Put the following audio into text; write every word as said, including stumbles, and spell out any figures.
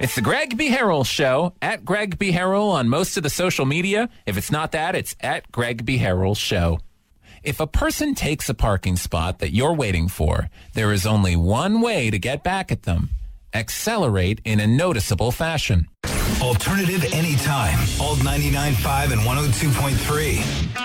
It's the Greg B. Harrell Show, at Greg B. Harrell on most of the social media. If it's not that, it's at Greg B. Harrell Show. If a person takes a parking spot that you're waiting for, there is only one way to get back at them. Accelerate in a noticeable fashion. Alternative anytime. Alt ninety-nine point five and one oh two point three.